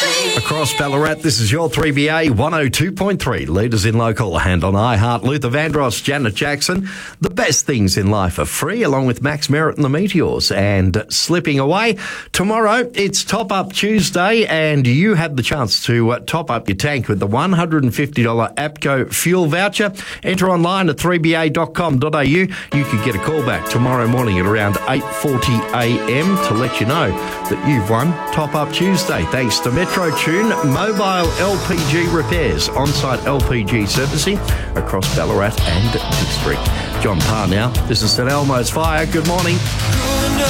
Across Ballarat, this is your 3BA 102.3. Leaders in local and on iHeart. Luther Vandross, Janet Jackson. The best things in life are free, along with Max Merritt and the Meteors. And slipping away, tomorrow it's Top Up Tuesday, and you have the chance to top up your tank with the $150 APCO fuel voucher. Enter online at 3ba.com.au. You could get a call back tomorrow morning at around 8:40am to let you know that you've won Top Up Tuesday. Thanks to Metro Tune Mobile LPG Repairs, on-site LPG servicing across Ballarat and District. John Parr now. This is St Elmo's Fire. Good morning.